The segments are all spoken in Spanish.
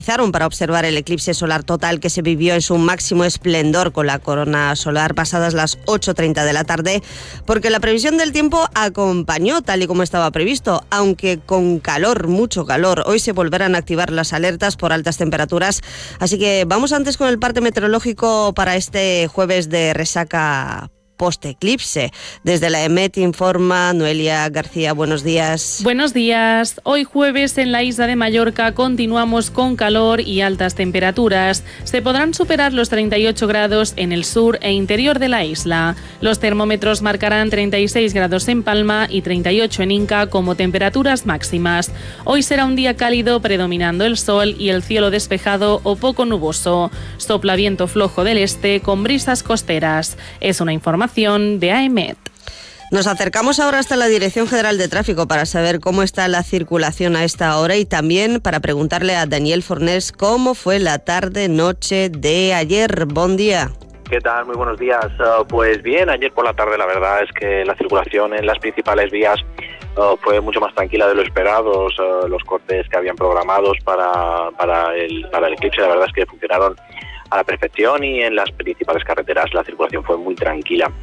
Para observar el eclipse solar total que se vivió en su máximo esplendor con la corona solar pasadas las 8:30 de la tarde, porque la previsión del tiempo acompañó tal y como estaba previsto, aunque con calor, mucho calor. Hoy se volverán a activar las alertas por altas temperaturas, así que vamos antes con el parte meteorológico para este jueves de resaca post-eclipse. Desde la EMET informa Noelia García. Buenos días. Buenos días. Hoy jueves en la isla de Mallorca continuamos con calor y altas temperaturas. Se podrán superar los 38 grados en el sur e interior de la isla. Los termómetros marcarán 36 grados en Palma y 38 en Inca como temperaturas máximas. Hoy será un día cálido predominando el sol y el cielo despejado o poco nuboso. Sopla viento flojo del este con brisas costeras. Es una información de AEMET. Nos acercamos ahora hasta la Dirección General de Tráfico para saber cómo está la circulación a esta hora y también para preguntarle a Daniel Fornés cómo fue la tarde-noche de ayer. Buen día. ¿Qué tal? Muy buenos días. Pues bien, ayer por la tarde la verdad es que la circulación en las principales vías fue mucho más tranquila de lo esperado. Los cortes que habían programados para el eclipse la verdad es que funcionaron a la perfección y en las principales carreteras la circulación fue muy tranquila.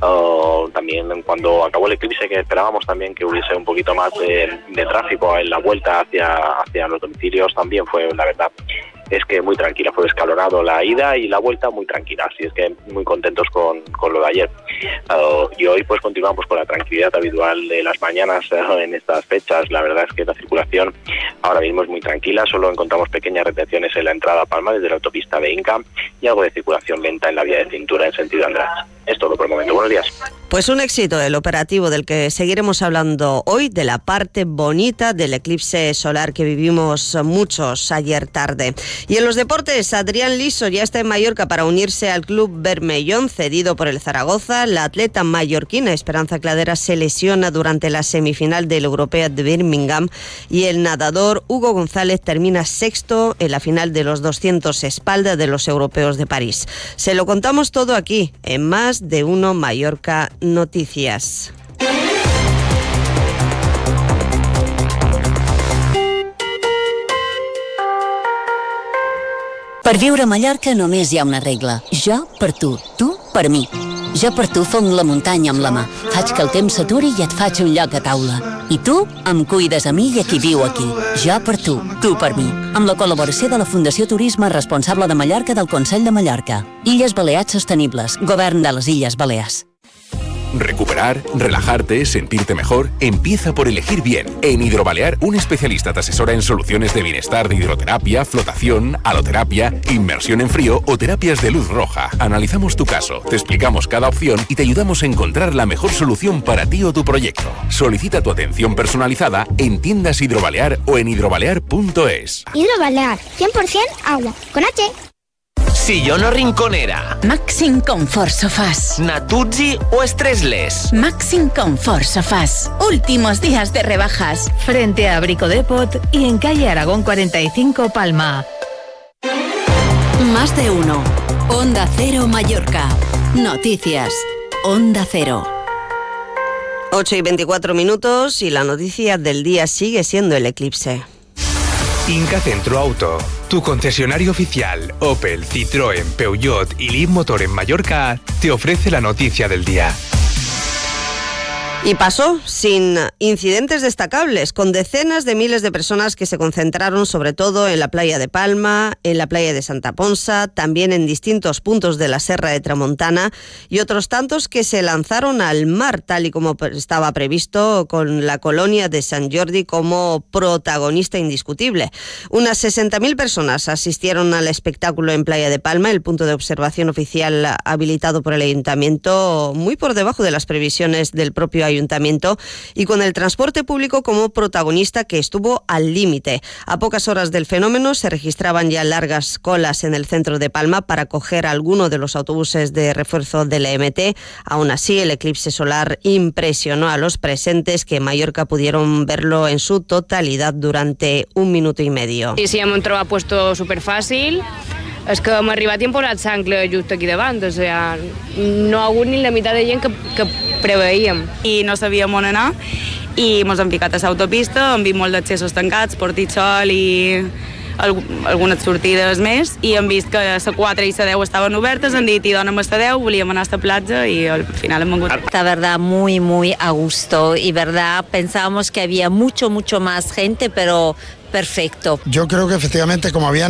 También cuando acabó el eclipse, que esperábamos también que hubiese un poquito más de tráfico en la vuelta hacia los domicilios, también fue, la verdad, es que muy tranquila, fue escalonado la ida y la vuelta muy tranquila, así es que muy contentos con lo de ayer. Y hoy pues continuamos con la tranquilidad habitual de las mañanas en estas fechas. La verdad es que la circulación ahora mismo es muy tranquila, solo encontramos pequeñas retenciones en la entrada a Palma desde la autopista de Inca y algo de circulación lenta en la vía de cintura en sentido András. Es todo por el momento. Buenos días. Pues un éxito el operativo del que seguiremos hablando hoy, de la parte bonita del eclipse solar que vivimos muchos ayer tarde. Y en los deportes, Adrián Liso ya está en Mallorca para unirse al club Bermellón, cedido por el Zaragoza. La atleta mallorquina Esperanza Cladera se lesiona durante la semifinal del Europea de Birmingham y el nadador Hugo González termina sexto en la final de los 200 espalda de los europeos de París. Se lo contamos todo aquí, en Más de Uno Mallorca Noticias. Per viure a Mallorca només hi ha una regla. Jo per tu per mi. Jo per tu fong la muntanya amb la mà. Faig que el temps s'aturi i et faig un lloc a taula. I tu em cuides a mi i a qui viu aquí. Jo per tu per mi. Amb la col·laboració de la Fundació Turisme Responsable de Mallorca del Consell de Mallorca. Illes Balears Sostenibles. Govern de les Illes Balears. Recuperar, relajarte, sentirte mejor, empieza por elegir bien. En Hidrobalear, un especialista te asesora en soluciones de bienestar de hidroterapia, flotación, haloterapia, inmersión en frío o terapias de luz roja. Analizamos tu caso, te explicamos cada opción y te ayudamos a encontrar la mejor solución para ti o tu proyecto. Solicita tu atención personalizada en tiendas Hidrobalear o en hidrobalear.es. Hidrobalear, 100% agua, con H. Sillón o rinconera. Maxim Comfort Sofás. Natuzzi o Stressless. Maxim Comfort Sofás. Últimos días de rebajas. Frente a Brico Depot y en calle Aragón 45, Palma. Más de uno. Onda Cero Mallorca. Noticias. Onda Cero. 8:24 y la noticia del día sigue siendo el eclipse. Inca Centro Auto, tu concesionario oficial Opel, Citroën, Peugeot y Leapmotor en Mallorca, te ofrece la noticia del día. Y pasó sin incidentes destacables, con decenas de miles de personas que se concentraron sobre todo en la playa de Palma, en la playa de Santa Ponsa, también en distintos puntos de la Serra de Tramontana y otros tantos que se lanzaron al mar, tal y como estaba previsto, con la colonia de Sant Jordi como protagonista indiscutible. Unas 60.000 personas asistieron al espectáculo en Playa de Palma, el punto de observación oficial habilitado por el Ayuntamiento, muy por debajo de las previsiones del propio Ayuntamiento y con el transporte público como protagonista, que estuvo al límite. A pocas horas del fenómeno se registraban ya largas colas en el centro de Palma para coger alguno de los autobuses de refuerzo de la EMT. Aún así, el eclipse solar impresionó a los presentes, que en Mallorca pudieron verlo en su totalidad durante 1 minuto y medio. Sí, hem trobat puesto superfàcil. És que hem arribat i hem posat sangle just aquí davant, o sea, no ha hagut ni la meitat de gent que preveíem. I no sabíem on anar i ens hem ficat a l'autopista, hem vist molts d'accessos tancats, Portitxol i algunes sortides més i hem vist que la 4 i la 10 estaven obertes, han dit i dona'm la 10, volíem anar a la platja y al final hemos vengut. La verdad muy a gusto y verdad pensábamos que había mucho más gente, pero perfecto. Yo creo que efectivamente como había